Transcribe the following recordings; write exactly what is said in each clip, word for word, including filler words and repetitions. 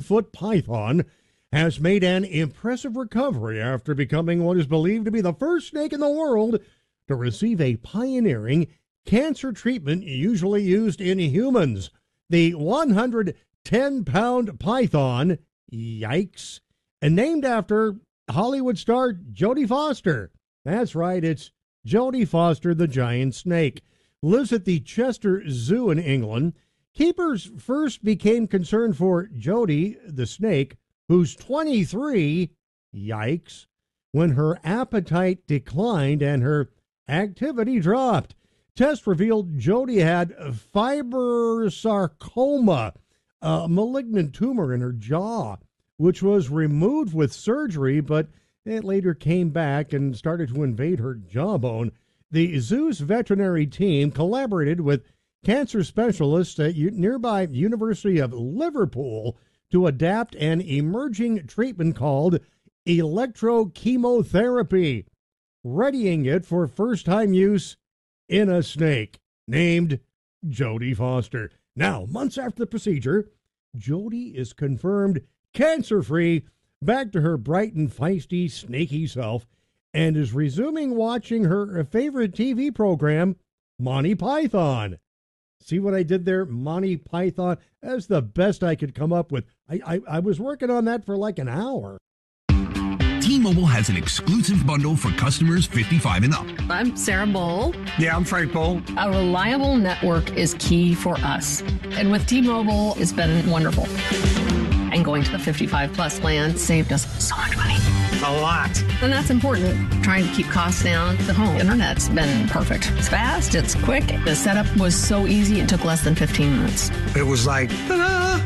foot python has made an impressive recovery after becoming what is believed to be the first snake in the world to receive a pioneering cancer treatment usually used in humans. The one hundred ten pound python, yikes, and named after Hollywood star Jodie Foster. That's right, it's Jodie Foster, the giant snake. Lives at the Chester Zoo in England. Keepers first became concerned for Jodie, the snake, who's twenty-three, yikes, when her appetite declined and her activity dropped. Tests revealed Jodie had fibrosarcoma, a malignant tumor in her jaw, which was removed with surgery, but it later came back and started to invade her jawbone. The zoo's veterinary team collaborated with cancer specialists at u- nearby University of Liverpool to adapt an emerging treatment called electrochemotherapy, readying it for first-time use in a snake named Jodie Foster. Now, months after the procedure, Jodie is confirmed cancer-free, back to her bright and feisty, snaky self, and is resuming watching her favorite T V program, Monty Python. See what I did there? Monty Python. That's the best I could come up with. I, I, I was working on that for like an hour. T-Mobile has an exclusive bundle for customers fifty-five and up. I'm Sarah Bowl. Yeah, I'm Frank Bowl. A reliable network is key for us. And with T-Mobile, it's been wonderful. And going to the fifty-five plus plan saved us so much money. A lot. And that's important. Trying to keep costs down. The home internet's been perfect. It's fast, it's quick. The setup was so easy, it took less than fifteen minutes. It was like, ta-da!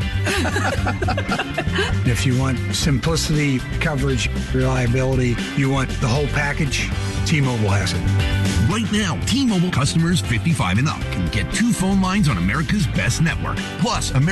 If you want simplicity, coverage, reliability, you want the whole package, T-Mobile has it. Right now, T-Mobile customers fifty-five and up can get two phone lines on America's best network. Plus, America